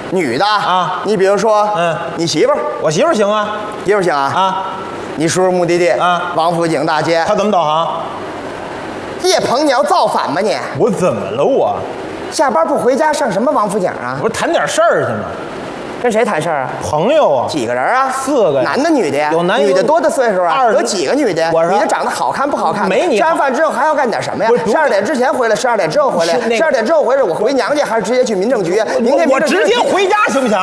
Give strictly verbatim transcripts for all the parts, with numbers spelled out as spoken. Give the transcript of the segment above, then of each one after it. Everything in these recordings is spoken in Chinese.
女的啊， 你比如说， 嗯， 你媳妇儿， 我媳妇儿行啊， 媳妇儿行啊啊， 你输入目的地啊， 王府井大街。 他怎么导航？ 叶鹏，你要造反吗你？ 我怎么了我？ 下班不回家上什么王府井啊？ 不是谈点事儿去吗？ 跟谁谈事儿啊？ 朋友啊， 几个人啊？ 四个呀。 男的女的呀？ 有男女的多大岁数啊？ 二十有几个女的呀？ 我说女的长得好看不好看？ 没你吃完饭之后还要干点什么呀？十二点之前回来，十二点之后回来， 是那个十二点之后回来，我回娘家还是直接去民政局啊？明天我民政局直接回家行不行？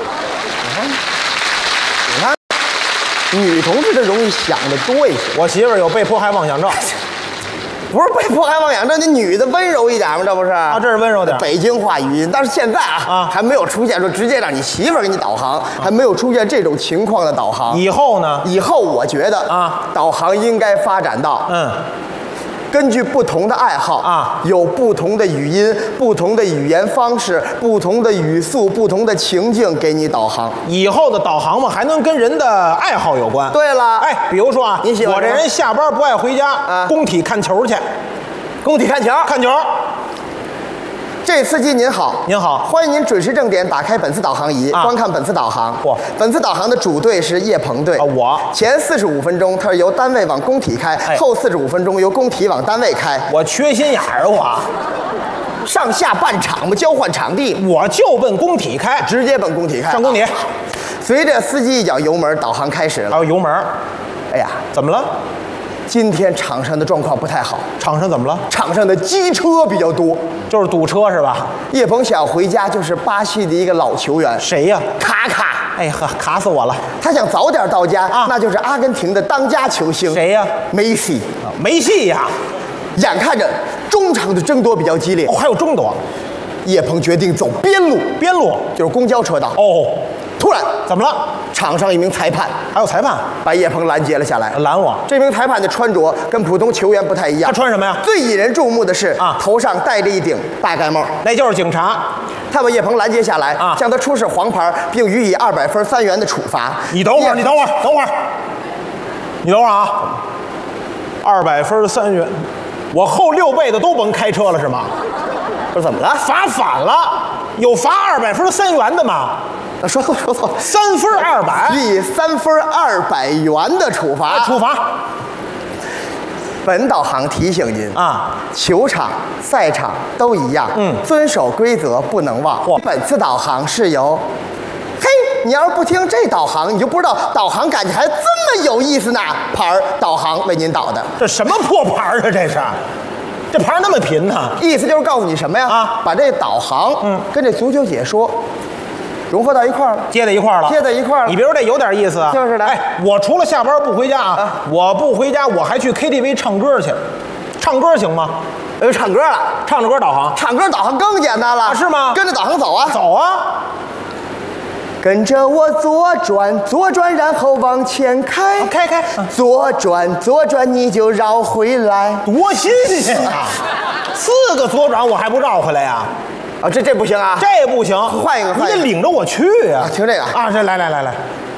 你看，女同志这容易想的多一些。 我媳妇儿有被迫害妄想症。 不是被迫害妄想症，那女的温柔一点吗？这不是啊，这是温柔点。 北京话语音，但是现在啊， 啊还没有出现说直接让你媳妇儿给你导航，还没有出现这种情况的导航。 以后呢？ 以后我觉得啊， 导航应该发展到嗯。 根据不同的爱好啊， 有不同的语音、不同的语言方式、不同的语速、不同的情境给你导航。 以后的导航嘛，还能跟人的爱好有关。 对了， 哎，比如说啊， 你喜欢我这人下班不爱回家， 啊， 工体看球去， 工体看球， 看球。 这位司机您好， 您好， 欢迎您准时正点打开本次导航仪， 啊、 观看本次导航。 嚯， 本次导航的主队是叶鹏队。 啊，我前四十五分钟它是由单位往工体开， 哎、 后四十五分钟由工体往单位开。 我缺心眼儿，我上下半场嘛，交换场地， 我就奔工体开， 直接奔工体开。 上工体。 随着司机一脚油门，导航开始了。 还有油门。 哎呀， 怎么了？ 今天场上的状况不太好。 场上怎么了？ 场上的机车比较多， 就是堵车是吧？ 叶鹏想回家，就是巴西的一个老球员， 谁呀？ 卡卡。 哎呵，卡死我了！ 他想早点到家， 啊， 那就是阿根廷的当家球星。 谁呀？ 梅西。 啊，梅西呀！ 眼看着中场的争夺比较激烈， 哦，还有争夺。 叶鹏决定走边路， 边路就是公交车道。 哦， 突然怎么了？ 场上一名裁判， 还有裁判把叶鹏拦截了下来。 拦我？ 这名裁判的穿着跟普通球员不太一样。 他穿什么呀？ 最引人注目的是啊， 头上戴着一顶大盖帽， 那就是警察。 他把叶鹏拦截下来， 啊， 向他出示黄牌，并予以二百分三元的处罚。 你等会儿，你等会儿，等会儿，你等会儿啊！二百分三元，我后六倍的都甭开车了是吗？ 不是怎么了？ 罚反了，有罚二百分三元的吗？ 说错说错， 三分二百， 予以三分二百元的处罚。 处罚。 本导航提醒您啊， 球场、赛场都一样， 嗯， 遵守规则不能忘。本次导航是由，嘿，你要是不听这导航，你就不知道导航感觉还这么有意思呢。牌儿导航为您导的， 这什么破牌儿啊？这是，这牌儿那么贫呢？ 意思就是告诉你什么呀？ 啊， 把这导航， 嗯， 跟这足球解说融合到一块儿了， 接在一块儿了， 接在一块儿了。 你别说这有点意思啊， 就是的。 哎，我除了下班不回家啊，啊我不回家，我还去 K T V 唱歌去，唱歌行吗？ 呃，唱歌了， 唱着歌导航， 唱歌导航更简单了， 啊、是吗？ 跟着导航走啊， 走啊， 跟着我左转，左转然后往前开， 啊、开开，啊、 左转左转你就绕回来， 多新鲜啊！四个左转我还不绕回来呀？ 啊，这这不行啊， 这不行， 换一个， 你得领着我去呀、 啊！听这个啊，这来来来来，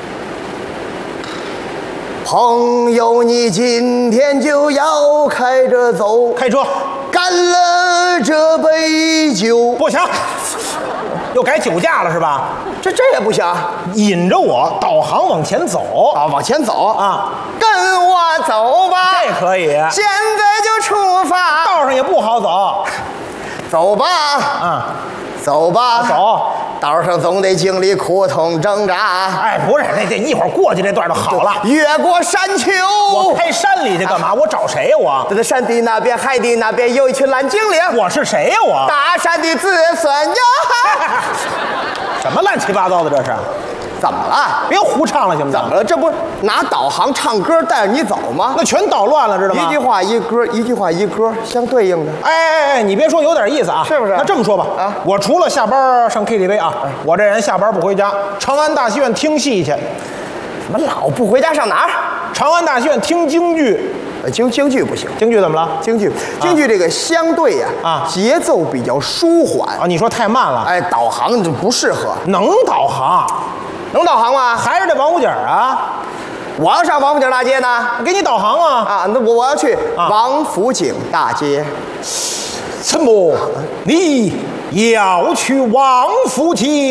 朋友，你今天就要开着走， 开车， 干了这杯酒， 不行，又改酒驾了是吧？ 这这也不行， 引着我导航往前走啊，往前走啊， 跟我走吧， 这可以， 现在就出发， 道上也不好走。 走吧， 嗯， 走吧， 走， 道上总得经历苦痛挣扎。 哎，不是，那这一会儿过去这段就好了。 越过山丘， 我开山里去干嘛？啊、我找谁呀？我在山的那边，海的那边有一群蓝精灵。 我是谁呀？我大山的子孙呀！ 什么乱七八糟的这是？ 怎么了？ 别胡唱了行不行？ 怎么了？这不拿导航唱歌带着你走吗？ 那全捣乱了，知道吗？ 一句话一歌，一句话一歌，相对应的。 哎哎哎，你别说，有点意思啊， 是不是？ 那这么说吧，啊，我除了下班上 K T V 啊，哎、我这人下班不回家，长安大戏院听戏去。 怎么老不回家上哪儿？ 长安大戏院听京剧。 京京剧不行， 京剧怎么了？ 京剧，京剧这个相对呀， 啊， 节奏比较舒缓啊。你说太慢了， 哎，导航就不适合。 能导航， 能导航吗？ 还是这王府井啊？ 我要上王府井大街呢， 给你导航啊！ 啊，那我我要去王府井大街。 陈伯，你要去王府井？